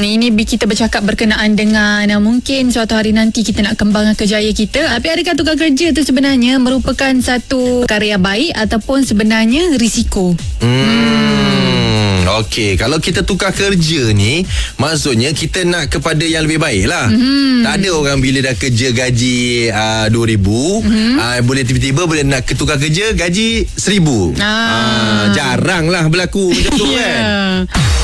Ini kita bercakap berkenaan dengan mungkin suatu hari nanti kita nak kembangkan kerjaya kita. Tapi adakah tukar kerja tu sebenarnya merupakan satu karya baik ataupun sebenarnya risiko? Okey, kalau kita tukar kerja ni, maksudnya kita nak kepada yang lebih baik lah. Tak ada orang bila dah kerja gaji 2,000 boleh tiba-tiba boleh nak tukar kerja gaji 1,000. Jarang lah berlaku macam tu kan.